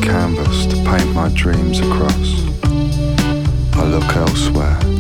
canvas to paint my dreams across. I look elsewhere.